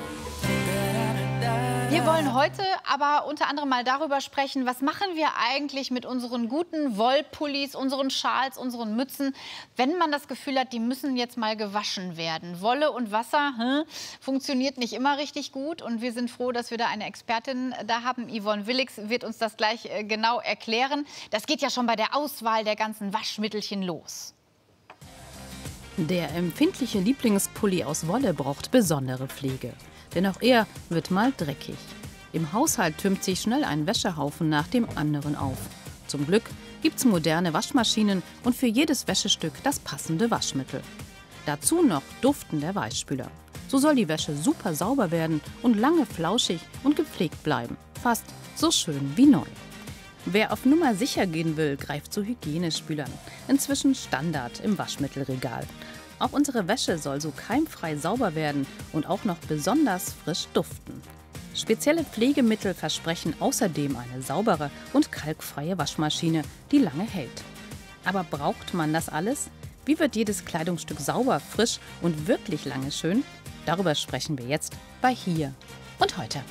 Wir wollen heute aber unter anderem mal darüber sprechen, was machen wir eigentlich mit unseren guten Wollpullis, unseren Schals, unseren Mützen, wenn man das Gefühl hat, die müssen jetzt mal gewaschen werden. Wolle und Wasser funktioniert nicht immer richtig gut und wir sind froh, dass wir da eine Expertin da haben. Yvonne Willix wird uns das gleich genau erklären. Das geht ja schon bei der Auswahl der ganzen Waschmittelchen los. Der empfindliche Lieblingspulli aus Wolle braucht besondere Pflege. Denn auch er wird mal dreckig. Im Haushalt türmt sich schnell ein Wäschehaufen nach dem anderen auf. Zum Glück gibt's moderne Waschmaschinen und für jedes Wäschestück das passende Waschmittel. Dazu noch duftender Weichspüler. So soll die Wäsche super sauber werden und lange flauschig und gepflegt bleiben. Fast so schön wie neu. Wer auf Nummer sicher gehen will, greift zu Hygienespülern. inzwischen Standard im Waschmittelregal. Auch unsere Wäsche soll so keimfrei sauber werden und auch noch besonders frisch duften. Spezielle Pflegemittel versprechen außerdem eine saubere und kalkfreie Waschmaschine, die lange hält. Aber braucht man das alles? Wie wird jedes Kleidungsstück sauber, frisch und wirklich lange schön? Darüber sprechen wir jetzt bei Hier und Heute.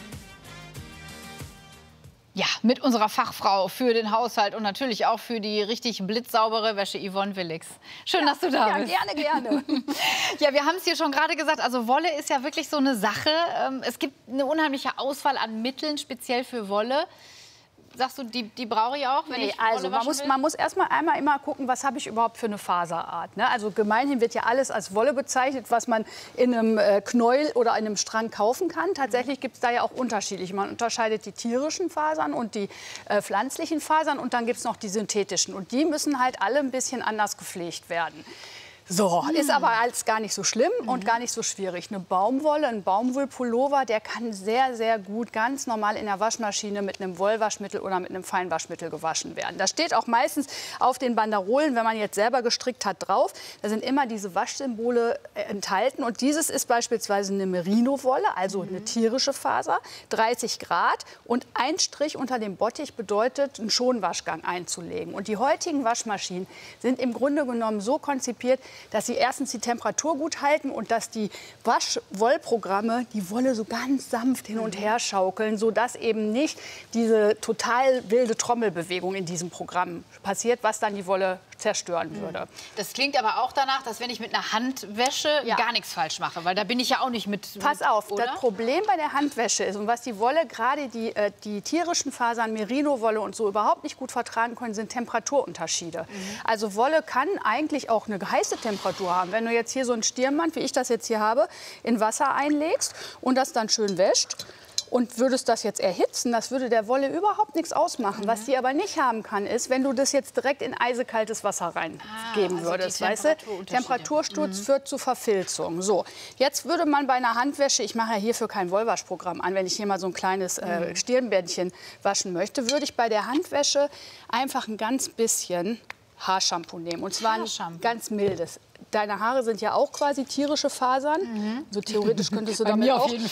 Ja, mit unserer Fachfrau für den Haushalt und natürlich auch für die richtig blitzsaubere Wäsche, Yvonne Willix. Schön, dass du da bist. Ja, gerne. Ja, wir haben es hier schon gerade gesagt, also Wolle ist ja wirklich so eine Sache. Es gibt eine unheimliche Auswahl an Mitteln, speziell für Wolle. Sagst du, die brauche ich auch, wenn ich also Wolle waschen will? man muss erstmal immer gucken, was habe ich überhaupt für eine Faserart. Ne? Also gemeinhin wird ja alles als Wolle bezeichnet, was man in einem Knäuel oder in einem Strang kaufen kann. Tatsächlich gibt es da ja auch unterschiedliche. Man unterscheidet die tierischen Fasern und die pflanzlichen Fasern und dann gibt es noch die synthetischen. Und die müssen halt alle ein bisschen anders gepflegt werden. So, ist aber alles gar nicht so schlimm und gar nicht so schwierig. Eine Baumwolle, ein Baumwollpullover, der kann sehr, sehr gut ganz normal in der Waschmaschine mit einem Wollwaschmittel oder mit einem Feinwaschmittel gewaschen werden. Das steht auch meistens auf den Banderolen, wenn man jetzt selber gestrickt hat, drauf. Da sind immer diese Waschsymbole enthalten. Und dieses ist beispielsweise eine Merino-Wolle, also eine tierische Faser, 30 Grad. Und ein Strich unter dem Bottich bedeutet, einen Schonwaschgang einzulegen. Und die heutigen Waschmaschinen sind im Grunde genommen so konzipiert, dass sie erstens die Temperatur gut halten und dass die Waschwollprogramme die Wolle so ganz sanft hin und her schaukeln, sodass eben nicht diese total wilde Trommelbewegung in diesem Programm passiert, was dann die Wolle zerstören würde. Das klingt aber auch danach, dass wenn ich mit einer Handwäsche gar nichts falsch mache, weil da bin ich ja auch nicht mit. Pass auf, das Problem bei der Handwäsche ist, und was die Wolle, gerade die tierischen Fasern, Merino-Wolle und so überhaupt nicht gut vertragen können, sind Temperaturunterschiede. Also Wolle kann eigentlich auch eine heiße Temperatur haben. Wenn du jetzt hier so ein Stirnband, wie ich das jetzt hier habe, in Wasser einlegst und das dann schön wäscht, und würdest das jetzt erhitzen, das würde der Wolle überhaupt nichts ausmachen. Was die aber nicht haben kann, ist, wenn du das jetzt direkt in eisekaltes Wasser reingeben würdest. Weißt du? Temperatursturz führt zu Verfilzung. So, jetzt würde man bei einer Handwäsche, ich mache ja hierfür kein Wollwaschprogramm an, wenn ich hier mal so ein kleines Stirnbändchen waschen möchte, würde ich bei der Handwäsche einfach ein ganz bisschen Haarshampoo nehmen. Und zwar ein ganz mildes. Deine Haare sind ja auch quasi tierische Fasern. So theoretisch könntest du damit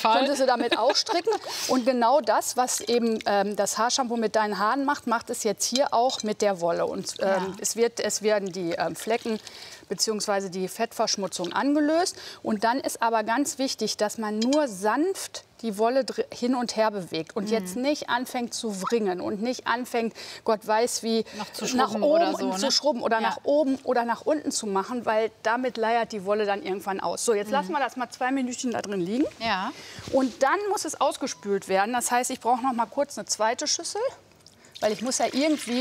auch stricken. Und genau das, was eben das Haarshampoo mit deinen Haaren macht, macht es jetzt hier auch mit der Wolle. Und es werden die Flecken bzw. die Fettverschmutzung angelöst. Und dann ist aber ganz wichtig, dass man nur sanft die Wolle hin und her bewegt und jetzt nicht anfängt zu wringen und nicht anfängt, Gott weiß wie, nach oben oder so, zu schrubben oder nach oben oder nach unten zu machen, weil damit leiert die Wolle dann irgendwann aus. So, jetzt lassen wir das mal 2 Minütchen da drin liegen. Ja. Und dann muss es ausgespült werden. Das heißt, ich brauche noch mal kurz eine zweite Schüssel, weil ich muss ja irgendwie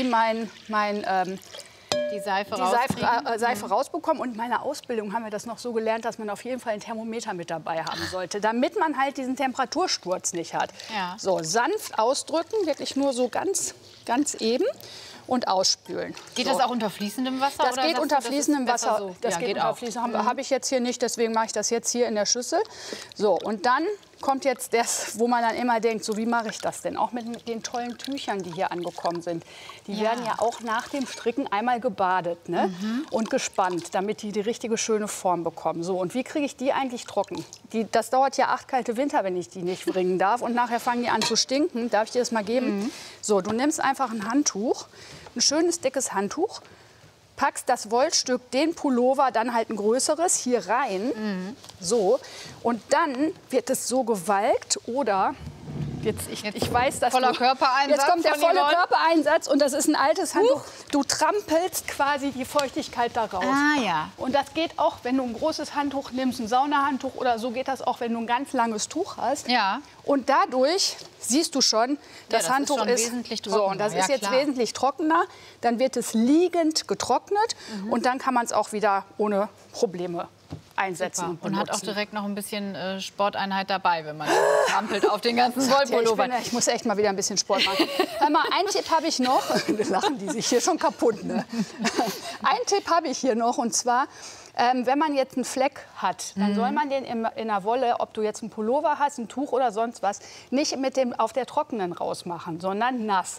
die Seife rausbekommen. Und in meiner Ausbildung haben wir das noch so gelernt, dass man auf jeden Fall ein Thermometer mit dabei haben sollte, damit man halt diesen Temperatursturz nicht hat. Ja. So, sanft ausdrücken, wirklich nur so ganz, ganz eben. Und ausspülen. Geht das auch unter fließendem Wasser? Das geht unter fließendem Wasser. So? Das geht unter fließendem. Habe ich jetzt hier nicht, deswegen mache ich das jetzt hier in der Schüssel. So, und dann kommt jetzt das, wo man dann immer denkt, so wie mache ich das denn? Auch mit den tollen Tüchern, die hier angekommen sind. Die werden ja auch nach dem Stricken einmal gebadet, ne? Und gespannt, damit die richtige schöne Form bekommen. So, und wie kriege ich die eigentlich trocken? Das dauert ja 8 kalte Winter, wenn ich die nicht bringen darf. Und nachher fangen die an zu stinken. Darf ich dir das mal geben? So, du nimmst einfach ein Handtuch, ein schönes dickes Handtuch, packst das Wollstück, den Pullover, dann halt ein größeres, hier rein. So. Und dann wird es so gewalkt oder... Ich weiß, dass voller Körpereinsatz. Jetzt kommt der volle Körpereinsatz und das ist ein altes Handtuch. Du trampelst quasi die Feuchtigkeit daraus. Ah, ja. Und das geht auch, wenn du ein großes Handtuch nimmst, ein Saunahandtuch oder so geht das auch, wenn du ein ganz langes Tuch hast. Ja. Und dadurch siehst du schon, das Handtuch ist wesentlich trockener. So, und das ist jetzt wesentlich trockener. Dann wird es liegend getrocknet und dann kann man es auch wieder ohne Probleme einsetzen. Und hat auch direkt noch ein bisschen Sporteinheit dabei, wenn man trampelt auf den ganzen Wollpullover. Ich muss echt mal wieder ein bisschen Sport machen. Einmal einen Tipp habe ich noch. Lachen die sich hier schon kaputt. Ne? Einen Tipp habe ich hier noch und zwar, wenn man jetzt einen Fleck hat, dann soll man den in der Wolle, ob du jetzt einen Pullover hast, ein Tuch oder sonst was, nicht auf der trockenen rausmachen, sondern nass.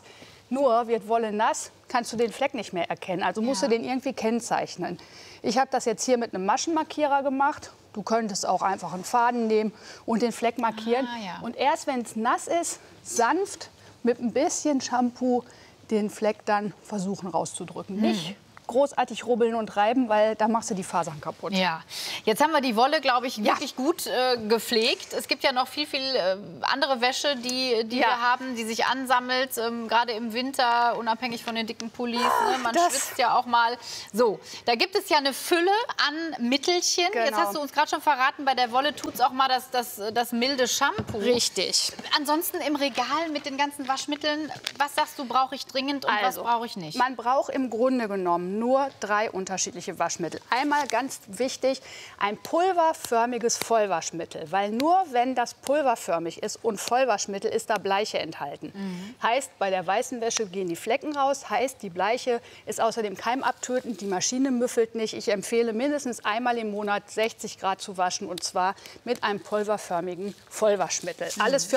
Nur wird Wolle nass, kannst du den Fleck nicht mehr erkennen. Also musst du den irgendwie kennzeichnen. Ich habe das jetzt hier mit einem Maschenmarkierer gemacht. Du könntest auch einfach einen Faden nehmen und den Fleck markieren. Und erst wenn es nass ist, sanft mit ein bisschen Shampoo den Fleck dann versuchen rauszudrücken. Nicht großartig rubbeln und reiben, weil da machst du die Fasern kaputt. Ja, jetzt haben wir die Wolle, glaube ich, wirklich gut gepflegt. Es gibt ja noch viel andere Wäsche, die wir haben, die sich ansammelt, gerade im Winter, unabhängig von den dicken Pullis. Ne? Man schwitzt ja auch mal. So, da gibt es ja eine Fülle an Mittelchen. Genau. Jetzt hast du uns gerade schon verraten, bei der Wolle tut es auch mal das milde Shampoo. Richtig. Ansonsten im Regal mit den ganzen Waschmitteln, was sagst du, brauche ich dringend und was brauche ich nicht? Man braucht im Grunde genommen nur 3 unterschiedliche Waschmittel. Einmal ganz wichtig, ein pulverförmiges Vollwaschmittel. Weil nur wenn das pulverförmig ist und Vollwaschmittel, ist da Bleiche enthalten. Heißt, bei der weißen Wäsche gehen die Flecken raus. Heißt, die Bleiche ist außerdem keimabtötend, die Maschine müffelt nicht. Ich empfehle mindestens einmal im Monat 60 Grad zu waschen und zwar mit einem pulverförmigen Vollwaschmittel. Alles,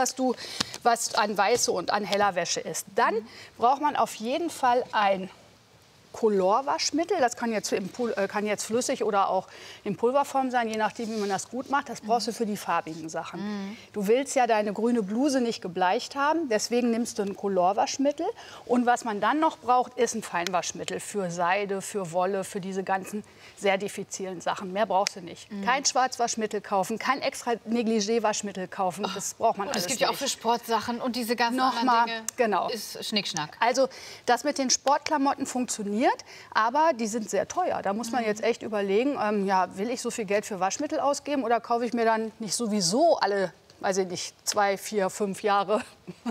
was an weiße und an heller Wäsche ist. Dann braucht man auf jeden Fall ein Colorwaschmittel, das kann jetzt flüssig oder auch in Pulverform sein, je nachdem, wie man das gut macht. Das brauchst du für die farbigen Sachen. Du willst ja deine grüne Bluse nicht gebleicht haben, deswegen nimmst du ein Colorwaschmittel. Und was man dann noch braucht, ist ein Feinwaschmittel für Seide, für Wolle, für diese ganzen sehr diffizilen Sachen. Mehr brauchst du nicht. Kein Schwarzwaschmittel kaufen, kein extra Negligé-Waschmittel kaufen, das braucht man alles nicht. Es gibt ja auch für Sportsachen und diese ganzen anderen Dinge. Genau. Ist Schnickschnack. Also das mit den Sportklamotten funktioniert, aber die sind sehr teuer. Da muss man jetzt echt überlegen, will ich so viel Geld für Waschmittel ausgeben oder kaufe ich mir dann nicht sowieso alle, weiß ich nicht, 2, 4, 5 Jahre,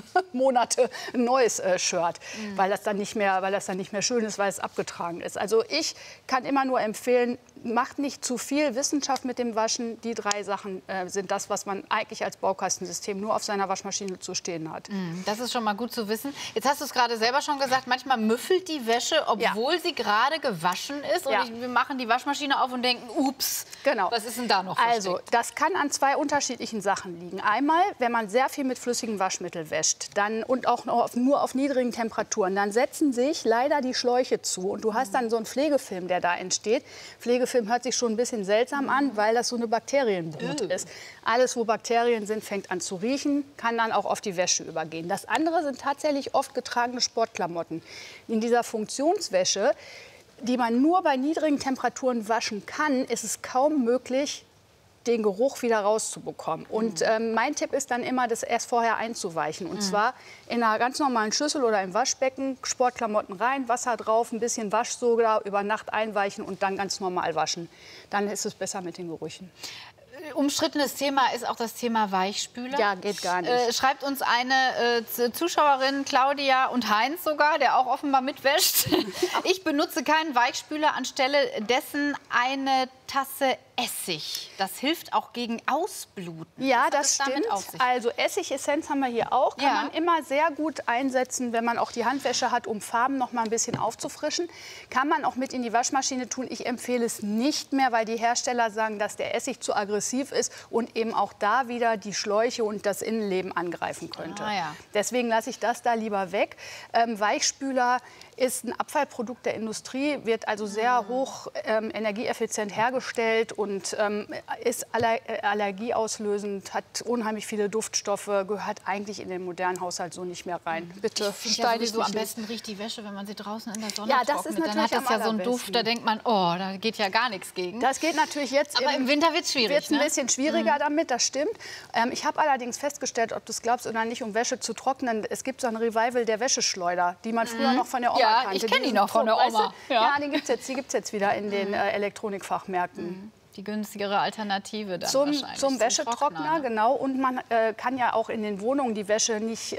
Monate ein neues Shirt, weil das dann nicht mehr schön ist, weil es abgetragen ist. Also ich kann immer nur empfehlen, macht nicht zu viel Wissenschaft mit dem Waschen. Die 3 Sachen sind das, was man eigentlich als Baukastensystem nur auf seiner Waschmaschine zu stehen hat. Das ist schon mal gut zu wissen. Jetzt hast du es gerade selber schon gesagt, manchmal müffelt die Wäsche, obwohl sie gerade gewaschen ist. Und wir machen die Waschmaschine auf und denken, ups, was ist denn da noch versteckt? Also, das kann an 2 unterschiedlichen Sachen liegen. Einmal, wenn man sehr viel mit flüssigem Waschmittel wäscht und auch nur auf niedrigen Temperaturen, dann setzen sich leider die Schläuche zu. Und du hast dann so einen Pflegefilm, der da entsteht. Pflegefilm hört sich schon ein bisschen seltsam an, weil das so eine Bakterienbrut ist. Alles, wo Bakterien sind, fängt an zu riechen, kann dann auch auf die Wäsche übergehen. Das andere sind tatsächlich oft getragene Sportklamotten. In dieser Funktionswäsche, die man nur bei niedrigen Temperaturen waschen kann, ist es kaum möglich, den Geruch wieder rauszubekommen. Und mein Tipp ist dann immer, das erst vorher einzuweichen. Und zwar in einer ganz normalen Schüssel oder im Waschbecken, Sportklamotten rein, Wasser drauf, ein bisschen Waschsoda, über Nacht einweichen und dann ganz normal waschen. Dann ist es besser mit den Gerüchen. Umstrittenes Thema ist auch das Thema Weichspüler. Ja, geht gar nicht. Schreibt uns eine Zuschauerin, Claudia und Heinz sogar, der auch offenbar mitwäscht. Ich benutze keinen Weichspüler, anstelle dessen eine Tasse Essig. Das hilft auch gegen Ausbluten. Ja, das stimmt. Also Essigessenz haben wir hier auch. Kann man immer sehr gut einsetzen, wenn man auch die Handwäsche hat, um Farben noch mal ein bisschen aufzufrischen. Kann man auch mit in die Waschmaschine tun. Ich empfehle es nicht mehr, weil die Hersteller sagen, dass der Essig zu aggressiv ist und eben auch da wieder die Schläuche und das Innenleben angreifen könnte. Deswegen lasse ich das da lieber weg. Weichspüler ist ein Abfallprodukt der Industrie, wird also sehr hoch energieeffizient hergestellt und ist allergieauslösend, hat unheimlich viele Duftstoffe, gehört eigentlich in den modernen Haushalt so nicht mehr rein. Bitte steinig nicht. Am besten riecht die Wäsche, wenn man sie draußen in der Sonne trocknet. Das ist natürlich dann hat das ja so einen Duft, da denkt man, oh, da geht ja gar nichts gegen. Das geht natürlich jetzt. Aber im Winter wird es schwierig. Wird es ein bisschen schwieriger damit, das stimmt. Ich habe allerdings festgestellt, ob du es glaubst oder nicht, um Wäsche zu trocknen, es gibt so ein Revival der Wäscheschleuder, die man früher noch von der Oma kannte. Ich kenne die noch von der Oma. Ja, die gibt es jetzt wieder in den Elektronikfachmärkten. Die günstigere Alternative dann zum Wäschetrockner, genau. Und man kann ja auch in den Wohnungen die Wäsche nicht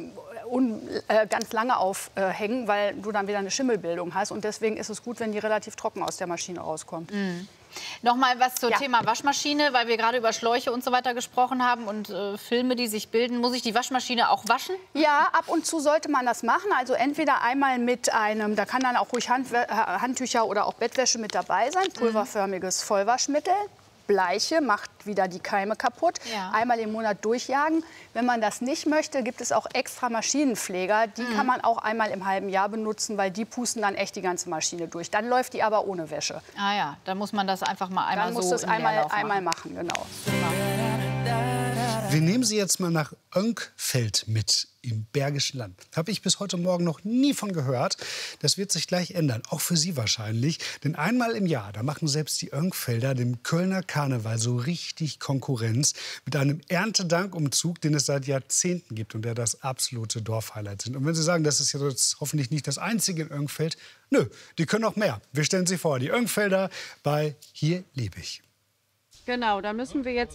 ganz lange aufhängen, weil du dann wieder eine Schimmelbildung hast. Und deswegen ist es gut, wenn die relativ trocken aus der Maschine rauskommt. Noch mal was zum Thema Waschmaschine, weil wir gerade über Schläuche und so weiter gesprochen haben und Filme, die sich bilden. Muss ich die Waschmaschine auch waschen? Ja, ab und zu sollte man das machen. Also entweder einmal mit einem, da kann dann auch ruhig Handtücher oder auch Bettwäsche mit dabei sein, pulverförmiges Vollwaschmittel. Bleiche macht wieder die Keime kaputt. Ja. Einmal im Monat durchjagen. Wenn man das nicht möchte, gibt es auch extra Maschinenpfleger. Die kann man auch einmal im halben Jahr benutzen, weil die pusten dann echt die ganze Maschine durch. Dann läuft die aber ohne Wäsche. Ah ja, dann muss man das einfach mal einmal Dann muss so das im einmal Leerlauf machen, genau. Wir nehmen Sie jetzt mal nach Önkfeld mit im Bergischen Land. Habe ich bis heute Morgen noch nie von gehört. Das wird sich gleich ändern, auch für Sie wahrscheinlich. Denn einmal im Jahr, da machen selbst die Önkfelder dem Kölner Karneval so richtig Konkurrenz mit einem Erntedankumzug, den es seit Jahrzehnten gibt und der das absolute Dorfhighlight sind. Und wenn Sie sagen, das ist jetzt hoffentlich nicht das einzige in Önkfeld, nö, die können noch mehr. Wir stellen Sie vor, die Önkfelder bei Hier lebe ich. Genau, da müssen wir jetzt